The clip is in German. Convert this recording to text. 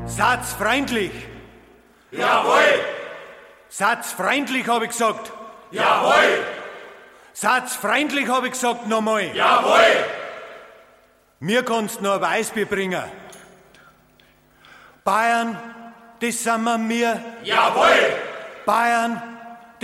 Seid's freundlich. Jawohl. Seid's freundlich, hab ich gesagt. Jawohl. Seid's freundlich, hab ich gesagt, nochmal. Jawohl. Mir kannst noch ein Weißbier bringen. Bayern, das sind wir. Jawohl. Bayern,